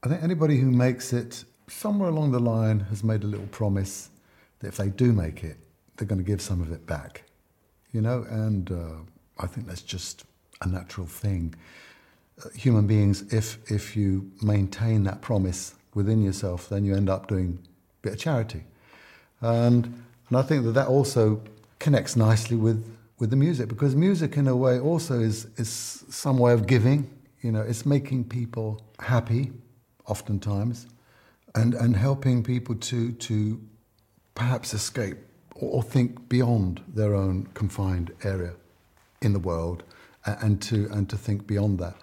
I think anybody who makes it somewhere along the line has made a little promise that if they do make it, they're going to give some of it back, and I think that's just a natural thing. Human beings, if you maintain that promise within yourself, then you end up doing a bit of charity. And I think that also connects nicely with the music, because music in a way also is some way of giving. It's making people happy oftentimes, and helping people to perhaps escape or think beyond their own confined area in the world, and to think beyond that.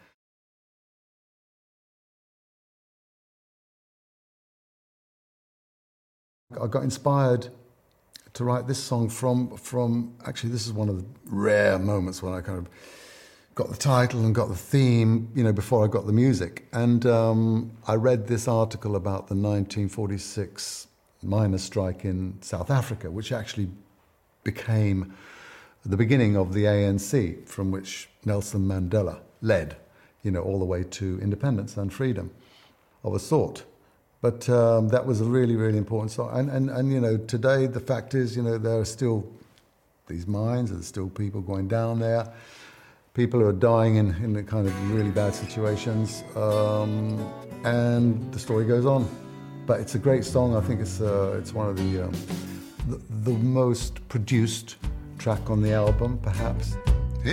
I got inspired to write this song from actually, this is one of the rare moments when I kind of got the title and got the theme, before I got the music. And I read this article about the 1946 miners' strike in South Africa, which actually became the beginning of the ANC, from which Nelson Mandela led, all the way to independence and freedom of a sort. But that was a really, really important song. And today the fact is, there are still these mines, there's still people going down there. People who are dying in the kind of really bad situations, and the story goes on. But it's a great song. I think it's one of the most produced track on the album, perhaps.